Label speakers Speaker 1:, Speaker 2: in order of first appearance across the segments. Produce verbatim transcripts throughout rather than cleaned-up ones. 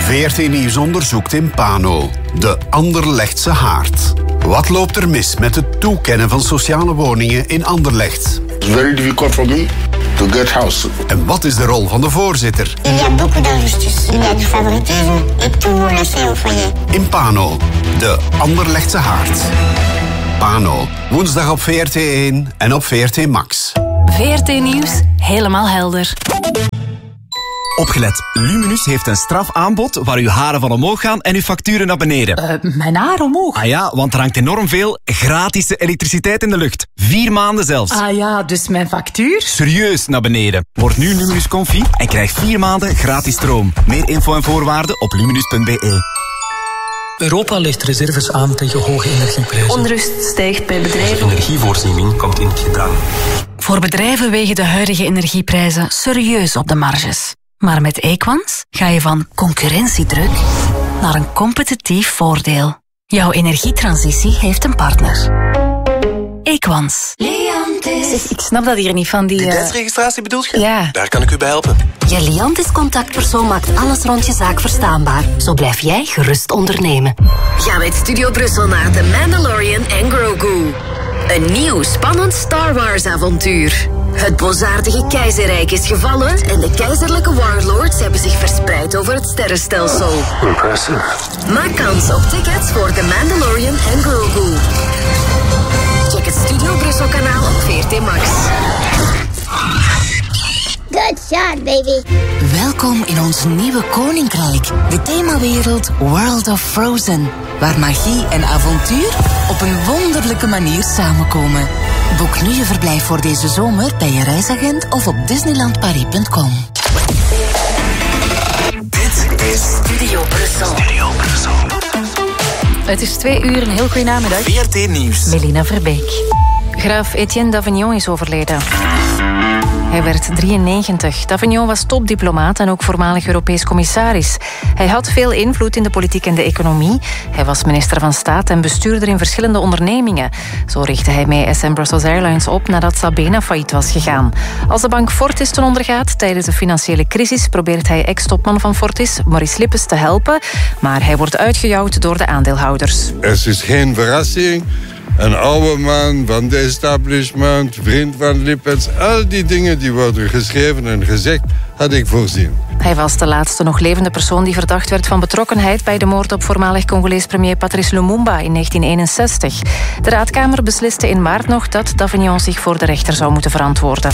Speaker 1: V R T Nieuws onderzoekt in Pano. De Anderlechtse haard. Wat loopt er mis met het toekennen van sociale woningen in Anderlecht?
Speaker 2: It's very difficult for me to get house.
Speaker 1: En wat is de rol van de voorzitter?
Speaker 3: Il y a beaucoup d'injustice. Il y a du favoritisme et tout laissé au foyer.
Speaker 1: In Pano, de Anderlechtse haard. Pano, woensdag op V R T één en op V R T Max.
Speaker 4: V R T Nieuws, helemaal helder.
Speaker 5: Opgelet, Luminus heeft een strafaanbod waar uw haren van omhoog gaan en uw facturen naar beneden.
Speaker 6: Uh, mijn haar omhoog?
Speaker 5: Ah ja, want er hangt enorm veel gratis elektriciteit in de lucht. Vier maanden zelfs.
Speaker 6: Ah ja, dus mijn factuur?
Speaker 5: Serieus naar beneden. Word nu Luminus Confi en krijg vier maanden gratis stroom. Meer info en voorwaarden op luminus punt b e.
Speaker 7: Europa legt reserves aan tegen hoge energieprijzen.
Speaker 4: Onrust stijgt bij bedrijven.
Speaker 7: De energievoorziening komt in gedrang.
Speaker 4: Voor bedrijven wegen de huidige energieprijzen serieus op de marges. Maar met Equans ga je van concurrentiedruk naar een competitief voordeel. Jouw energietransitie heeft een partner. Equans.
Speaker 8: Liantis.
Speaker 4: Ik snap dat hier niet van die...
Speaker 8: Identiteitsregistratie bedoelt je?
Speaker 4: Ja.
Speaker 8: Daar kan ik u bij helpen.
Speaker 9: Je Liantis-contactpersoon maakt alles rond je zaak verstaanbaar. Zo blijf jij gerust ondernemen.
Speaker 10: Ga met Studio Brussel naar The Mandalorian en Grogu. Een nieuw, spannend Star Wars-avontuur. Het boosaardige keizerrijk is gevallen en de keizerlijke warlords hebben zich verspreid over het sterrenstelsel.
Speaker 7: Impressive.
Speaker 10: Maak kans op tickets voor The Mandalorian en Grogu. Check het Studio Brussel kanaal op V R T Max.
Speaker 3: Good shot, baby.
Speaker 9: Welkom in ons nieuwe koninkrijk. De themawereld World of Frozen. Waar magie en avontuur op een wonderlijke manier samenkomen. Boek nu je verblijf voor deze zomer bij je reisagent of op disneyland paris punt com.
Speaker 10: Dit is Studio Brussel.
Speaker 8: Studio Brussel.
Speaker 4: Het is twee uur, een heel goede namiddag.
Speaker 8: V R T Nieuws.
Speaker 4: Melina Verbeek. Graaf Etienne d'Avignon is overleden. Hij werd drieënnegentig. D'Avignon was topdiplomaat en ook voormalig Europees commissaris. Hij had veel invloed in de politiek en de economie. Hij was minister van Staat en bestuurder in verschillende ondernemingen. Zo richtte hij mee S M Brussels Airlines op nadat Sabena failliet was gegaan. Als de bank Fortis ten onder gaat tijdens de financiële crisis probeert hij ex-topman van Fortis, Maurice Lippes, te helpen. Maar hij wordt uitgejouwd door de aandeelhouders.
Speaker 11: Het is geen verrassing. Een oude man van de establishment, vriend van Lippes. Al die dingen die worden geschreven en gezegd, had ik voorzien.
Speaker 4: Hij was de laatste nog levende persoon die verdacht werd van betrokkenheid bij de moord op voormalig Congolees premier Patrice Lumumba in negentien eenenzestig. De Raadkamer besliste in maart nog dat d'Avignon zich voor de rechter zou moeten verantwoorden.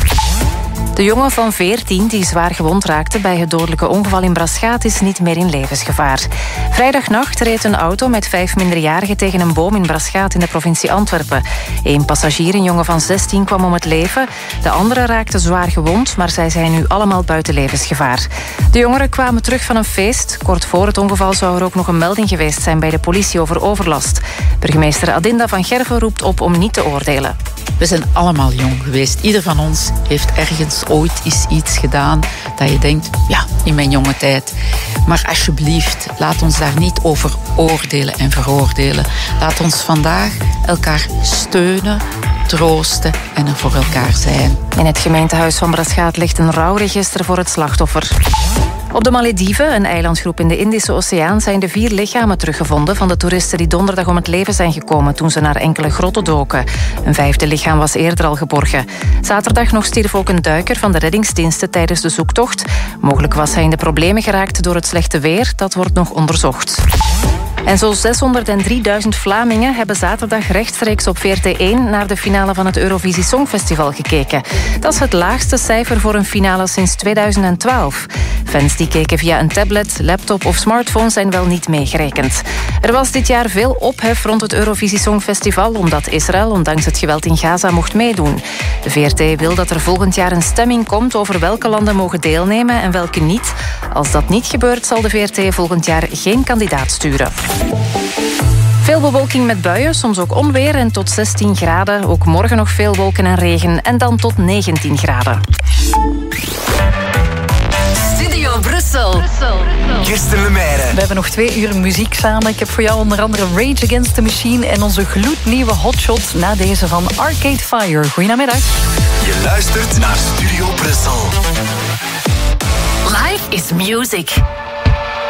Speaker 4: De jongen van veertien die zwaar gewond raakte bij het dodelijke ongeval in Braschaat is niet meer in levensgevaar. Vrijdagnacht reed een auto met vijf minderjarigen tegen een boom in Braschaat in de provincie Antwerpen. Eén passagier, een jongen van zestien, kwam om het leven. De anderen raakten zwaar gewond, maar zij zijn nu allemaal buiten levensgevaar. De jongeren kwamen terug van een feest. Kort voor het ongeval zou er ook nog een melding geweest zijn bij de politie over overlast. Burgemeester Adinda van Gerven roept op om niet te oordelen.
Speaker 6: We zijn allemaal jong geweest. Ieder van ons heeft ergens ooit eens iets gedaan dat je denkt, ja, in mijn jonge tijd. Maar alsjeblieft, laat ons daar niet over oordelen en veroordelen. Laat ons vandaag elkaar steunen, troosten en er voor elkaar zijn.
Speaker 4: In het gemeentehuis van Braschaat ligt een rouwregister voor het slachtoffer. Op de Malediven, een eilandgroep in de Indische Oceaan, zijn de vier lichamen teruggevonden van de toeristen die donderdag om het leven zijn gekomen toen ze naar enkele grotten doken. Een vijfde lichaam was eerder al geborgen. Zaterdag nog stierf ook een duiker van de reddingsdiensten tijdens de zoektocht. Mogelijk was hij in de problemen geraakt door het slechte weer. Dat wordt nog onderzocht. En zo'n zeshonderddrieduizend Vlamingen hebben zaterdag rechtstreeks op V R T één naar de finale van het Eurovisie Songfestival gekeken. Dat is het laagste cijfer voor een finale sinds tweeduizend twaalf. Fans die keken via een tablet, laptop of smartphone zijn wel niet meegerekend. Er was dit jaar veel ophef rond het Eurovisie Songfestival omdat Israël, ondanks het geweld in Gaza, mocht meedoen. De V R T wil dat er volgend jaar een stemming komt over welke landen mogen deelnemen en welke niet. Als dat niet gebeurt, zal de V R T volgend jaar geen kandidaat sturen. Veel bewolking met buien, soms ook onweer en tot zestien graden. Ook morgen nog veel wolken en regen en dan tot negentien graden.
Speaker 10: Studio Brussel.
Speaker 8: Kirsten Lemaire.
Speaker 6: We hebben nog twee uur muziek samen. Ik heb voor jou onder andere Rage Against the Machine en onze gloednieuwe hotshot na deze van Arcade Fire. Goedemiddag.
Speaker 8: Je luistert naar Studio Brussel.
Speaker 10: Life is music.